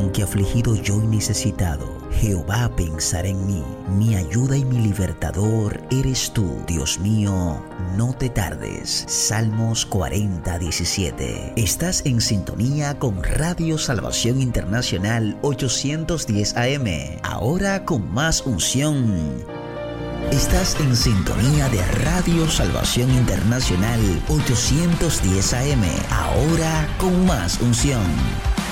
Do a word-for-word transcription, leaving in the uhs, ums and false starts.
Aunque afligido yo y necesitado, Jehová pensará en mí. Mi ayuda y mi libertador eres tú, Dios mío, no te tardes. Salmos cuarenta, diecisiete. Estás en sintonía con Radio Salvación Internacional ochocientos diez A M. Ahora con más unción. Estás en sintonía de Radio Salvación Internacional ochocientos diez A M. Ahora con más unción.